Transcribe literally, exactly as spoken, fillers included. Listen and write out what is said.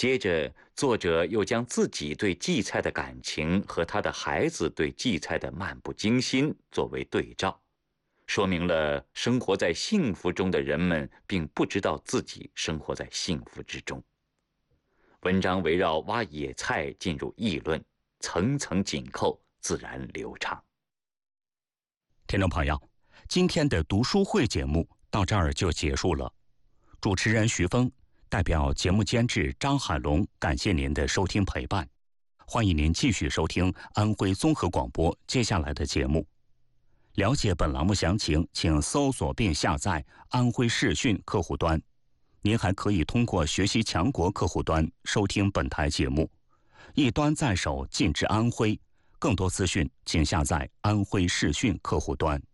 接着，作者又将自己对荠菜的感情和他的孩子对荠菜的漫不经心作为对照，说明了生活在幸福中的人们并不知道自己生活在幸福之中。文章围绕挖野菜进入议论，层层紧扣，自然流畅。 听众朋友，今天的读书会节目到这儿就结束了。主持人徐峰代表节目监制张海龙，感谢您的收听陪伴。欢迎您继续收听安徽综合广播接下来的节目。了解本栏目详情，请搜索并下载安徽视讯客户端。您还可以通过学习强国客户端收听本台节目。一端在手，尽至安徽。更多资讯，请下载安徽视讯客户端。